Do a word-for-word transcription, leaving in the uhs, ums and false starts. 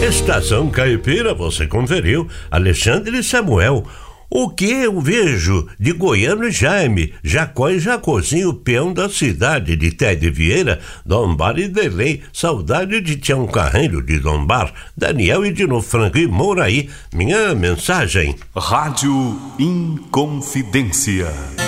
Estação Caipira, você conferiu, Alexandre e Samuel. O que eu vejo de Goiano e Jaime, Jacó e Jacozinho, peão da cidade de Ted Vieira, Dombar e Delei, saudade de Tião Carreiro de Dombar, Daniel e Dino Franco e Mouraí. Minha mensagem: Rádio Inconfidência.